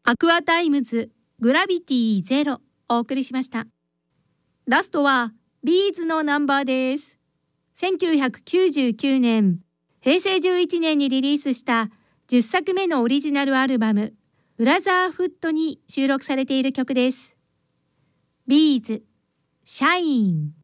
アクアタイムズグラビティゼロお送りしました。ラストはビーズのナンバーです。1999年、平成11年にリリースした10作目のオリジナルアルバムブラザーフットに収録されている曲です。ビーズ、シャイン。